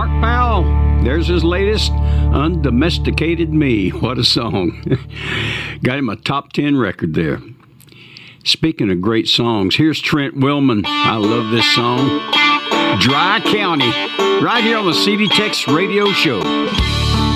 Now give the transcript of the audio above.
Mark Powell. There's his latest, Undomesticated Me. What a song. Got him a top 10 record there. Speaking of great songs, here's Trent Willman. I love this song. Dry County, right here on the CD Tex Radio Show.